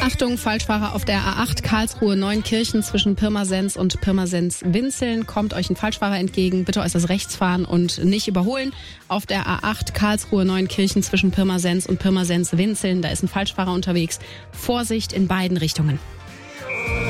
Achtung, Falschfahrer auf der A8 Karlsruhe-Neunkirchen zwischen Pirmasens und Pirmasens-Winzeln. Kommt euch ein Falschfahrer entgegen, bitte äußerst rechts fahren und nicht überholen. Auf der A8 Karlsruhe-Neunkirchen zwischen Pirmasens und Pirmasens-Winzeln, da ist ein Falschfahrer unterwegs. Vorsicht in beiden Richtungen.